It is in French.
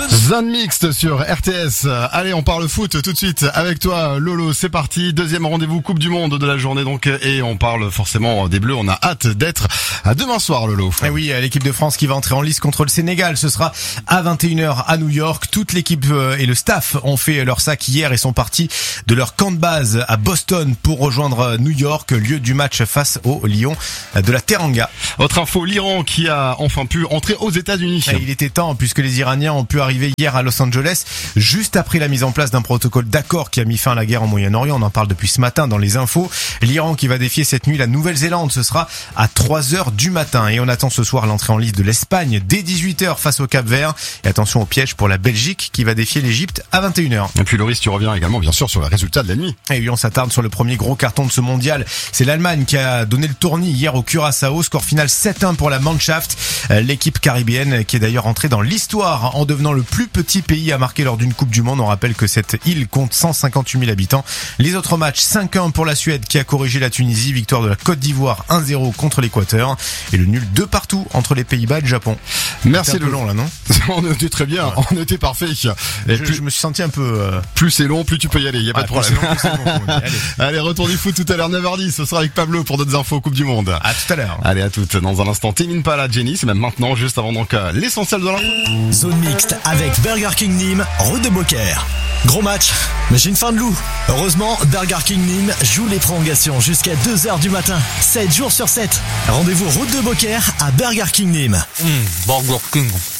Zone mixte sur RTS. Allez, on parle foot tout de suite avec toi, Lolo. C'est parti. Deuxième rendez-vous Coupe du Monde de la journée donc, et on parle forcément des Bleus. On a hâte d'être à demain soir, Lolo. Et oui, l'équipe de France qui va entrer en lice contre le Sénégal. Ce sera à 21h à New York. Toute l'équipe et le staff ont fait leur sac hier et sont partis de leur camp de base à Boston pour rejoindre New York, lieu du match face au Lion de la Teranga. Autre info, l'Iran qui a enfin pu entrer aux États-Unis. Et il était temps puisque les Iraniens ont pu arriver hier à Los Angeles juste après la mise en place d'un protocole d'accord qui a mis fin à la guerre au Moyen-Orient. On en parle depuis ce matin dans les infos. L'Iran qui va défier cette nuit la Nouvelle-Zélande. Ce sera à 3h du matin. Et on attend ce soir l'entrée en lice de l'Espagne dès 18h face au Cap-Vert. Et attention au piège pour la Belgique qui va défier l'Égypte à 21h. Et puis Loris, tu reviens également bien sûr sur le résultat de la nuit. Et oui, on s'attarde sur le premier gros carton de ce mondial. C'est l'Allemagne qui a donné le tournis hier au Curaçao. Score final 7-1 pour la Mannschaft. L'équipe caribéenne qui est d'ailleurs entrée dans l'histoire en devenant le plus petit pays à marquer lors d'une Coupe du Monde. On rappelle que cette île compte 158 000 habitants. Les autres matchs, 5-1 pour la Suède qui a corrigé la Tunisie. Victoire de la Côte d'Ivoire 1-0 contre l'Équateur. Et le nul 2 partout entre les Pays-Bas et le Japon. Merci Lolo. Long là, non? On était très bien, on était parfait. Et je me suis senti un peu... Plus c'est long, plus tu peux y aller, y a pas de problème. Plus c'est long, Allez, retour du foot tout à l'heure 9h10, ce sera avec Pablo pour d'autres infos Coupe du Monde. À tout à l'heure. Allez, à toutes. Dans un instant, Timine Pala, Jenny, c'est même maintenant, juste avant donc l'essentiel de l'info. Zone mixte avec Burger King Nîmes, route de Beaucaire. Gros match, mais j'ai une faim de loup. Heureusement, Burger King Nîmes joue les prolongations jusqu'à 2h du matin, 7 jours sur 7. Rendez-vous route de Beaucaire à Burger King Nîmes. Burger King.